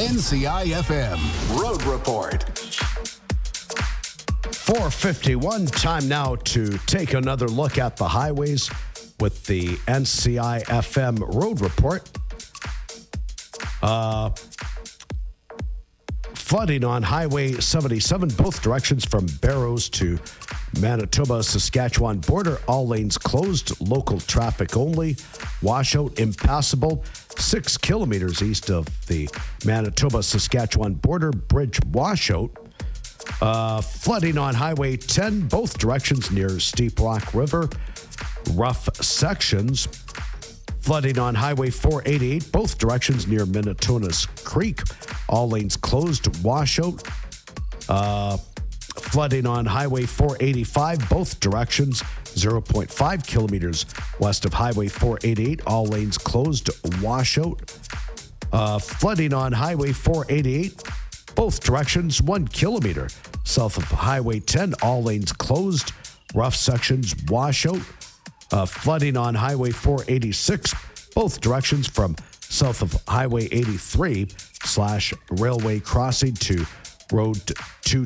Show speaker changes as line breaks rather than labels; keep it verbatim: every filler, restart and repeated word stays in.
N C I F M Road Report.
four fifty-one, time now to take another look at the highways with the N C I F M Road Report. Uh, flooding on Highway seventy-seven, both directions from Barrows to Manitoba-Saskatchewan border. All lanes closed, local traffic only. Washout impassable, six kilometers east of the Manitoba-Saskatchewan border. Bridge washout. Uh, flooding on Highway ten, both directions near Steep Rock River. Rough sections. Flooding on Highway four eighty-eight, both directions near Minnetonka's Creek. All lanes closed. Washout. Uh, flooding on Highway four eighty-five, both directions, zero point five kilometers west of Highway four eighty-eight. All lanes closed. Washout. Uh, flooding on Highway four eighty-eight, both directions, one kilometer south of Highway ten. All lanes closed. Rough sections. Washout. Uh, flooding on Highway four eighty-six, both directions from south of Highway eighty-three slash railway crossing to Road two